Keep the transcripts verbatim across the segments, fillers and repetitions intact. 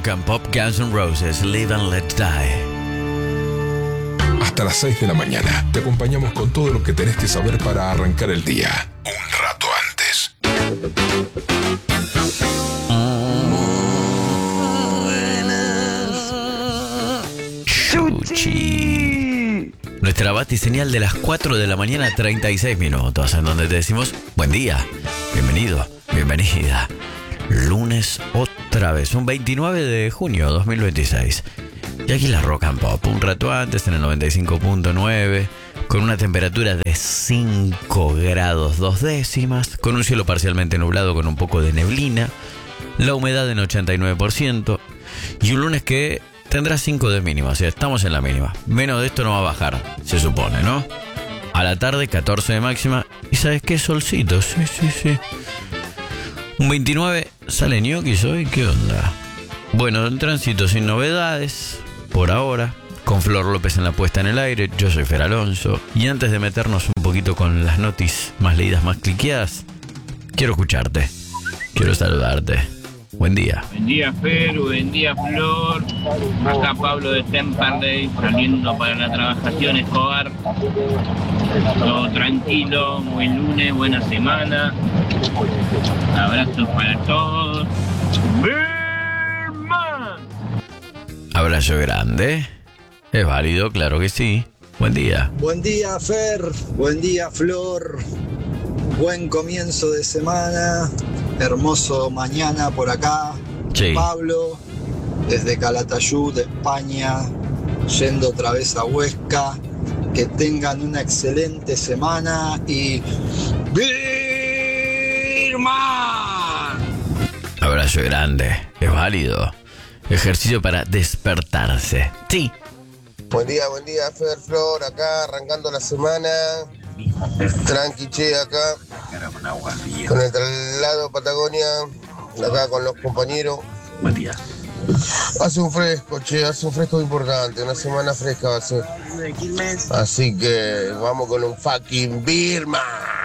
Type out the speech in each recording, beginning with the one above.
Rock and Pop, Guns N' Roses, Live and Let Die. Hasta las seis de la mañana te acompañamos con todo lo que tenés que saber para arrancar el día. Un rato antes. Chuchi. Nuestra batiseñal de las cuatro de la mañana, treinta y seis minutos, en donde te decimos buen día, bienvenido, bienvenida. Lunes otra vez, un veintinueve de junio de dos mil veintiséis. Y aquí la Rock and Pop, un rato antes en el noventa y cinco punto nueve, con una temperatura de cinco grados dos décimas, con un cielo parcialmente nublado con un poco de neblina, la humedad en ochenta y nueve por ciento, y un lunes que tendrá cinco de mínima, o sea, estamos en la mínima. Menos de esto no va a bajar, se supone, ¿no? A la tarde, catorce de máxima, y ¿sabes qué? Solcito, sí, sí, sí. Un veintinueve, sale ñoquis hoy, ¿qué onda? Bueno, en tránsito sin novedades, por ahora, con Flor López en la puesta en el aire, yo soy Fer Alonso, y antes de meternos un poquito con las noticias más leídas, más cliqueadas, quiero escucharte, quiero saludarte. Buen día. Buen día, Fer, buen día, Flor. Acá Pablo de Temperley, saliendo para la trabajación Escobar. Todo tranquilo, buen lunes, buena semana. Abrazos para todos. ¡Birman! Abrazo grande. Es válido, claro que sí. Buen día. Buen día, Fer. Buen día, Flor. Buen comienzo de semana. Hermoso mañana por acá. Sí. Pablo, desde Calatayud, España, yendo otra vez a Huesca. Que tengan una excelente semana y ¡Birman! Abrazo grande. Es válido. Ejercicio para despertarse. Sí. Buen día, buen día, Fer, Flor, acá arrancando la semana. Tranqui, che, acá. Con el traslado Patagonia, acá con los compañeros. Buen día. Hace un fresco, che, hace un fresco importante, una semana fresca va a ser. Así que vamos con un fucking Birman.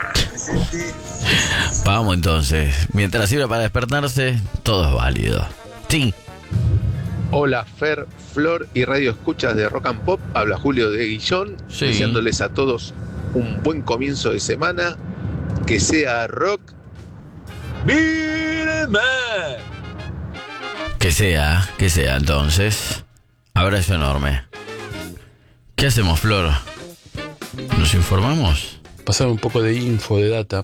Vamos entonces. Mientras sirva para despertarse, todo es válido. Sí. Hola, Fer, Flor y Radio Escuchas de Rock and Pop. Habla Julio de Guillón, Sí. deseándoles a todos un buen comienzo de semana. Que sea rock. ¡Birman! Que sea, que sea entonces. Abrazo enorme. ¿Qué hacemos, Flor? ¿Nos informamos? Pasar un poco de info, de data.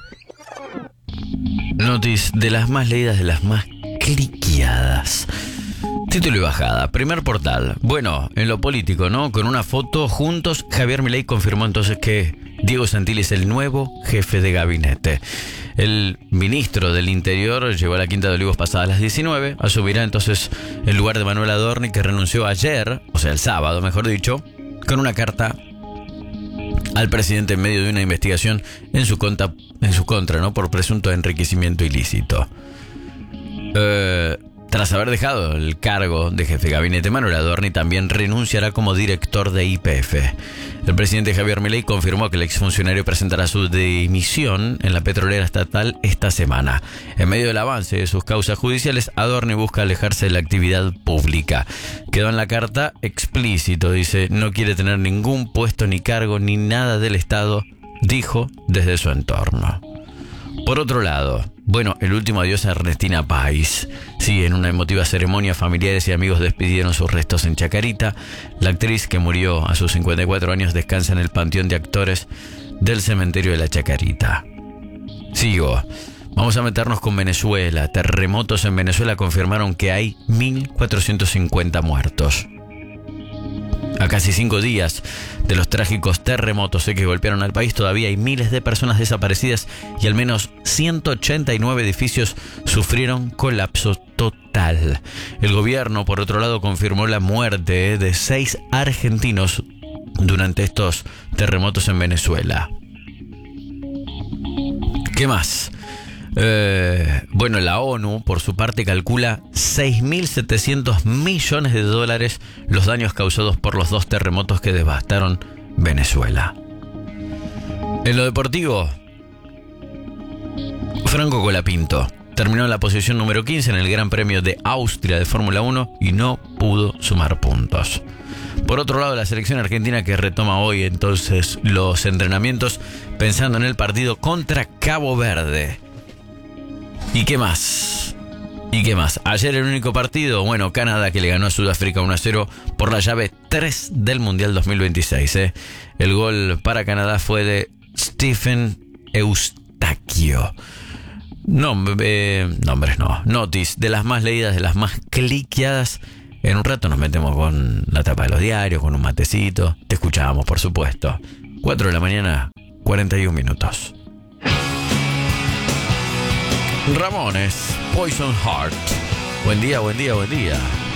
Notis de las más leídas, de las más cliqueadas. Título y bajada. Primer portal. Bueno, en lo político, ¿no? Con una foto juntos, Javier Milei confirmó entonces que Diego Santilli es el nuevo jefe de gabinete. El ministro del Interior llegó a la Quinta de Olivos pasadas las diecinueve. Asumirá entonces el lugar de Manuel Adorni, que renunció ayer, o sea, el sábado, mejor dicho, con una carta al presidente en medio de una investigación en su contra, en su contra, ¿no? Por presunto enriquecimiento ilícito. Eh... Tras haber dejado el cargo de jefe de gabinete, Manuel Adorni también renunciará como director de Y P F. El presidente Javier Milei confirmó que el exfuncionario presentará su dimisión en la petrolera estatal esta semana. En medio del avance de sus causas judiciales, Adorni busca alejarse de la actividad pública. Quedó en la carta explícito, dice, no quiere tener ningún puesto ni cargo ni nada del Estado, dijo desde su entorno. Por otro lado, bueno, el último adiós a Ernestina Pais. Sí, en una emotiva ceremonia, familiares y amigos despidieron sus restos en Chacarita. La actriz, que murió a sus cincuenta y cuatro años, descansa en el panteón de actores del cementerio de la Chacarita. Sigo. Vamos a meternos con Venezuela. Terremotos en Venezuela confirmaron que hay mil cuatrocientos cincuenta muertos. A casi cinco días de los trágicos terremotos que golpearon al país, todavía hay miles de personas desaparecidas y al menos ciento ochenta y nueve edificios sufrieron colapso total. El gobierno, por otro lado, confirmó la muerte de seis argentinos durante estos terremotos en Venezuela. ¿Qué más? Eh, bueno, la ONU, por su parte, calcula seis mil setecientos millones de dólares los daños causados por los dos terremotos que devastaron Venezuela. En lo deportivo, Franco Colapinto terminó en la posición número quince en el Gran Premio de Austria de Fórmula uno y no pudo sumar puntos. Por otro lado, la selección argentina que retoma hoy entonces los entrenamientos pensando en el partido contra Cabo Verde. ¿Y qué más? ¿Y qué más? Ayer el único partido, bueno, Canadá que le ganó a Sudáfrica uno a cero por la llave tres del Mundial dos mil veintiséis. ¿eh? El gol para Canadá fue de Stephen Eustaquio. No, eh, nombres no. Notis, de las más leídas, de las más cliqueadas. En un rato nos metemos con la tapa de los diarios, con un matecito. Te escuchábamos, por supuesto. cuatro de la mañana, cuarenta y un minutos. Ramones, Poison Heart. Buen día, buen día, buen día.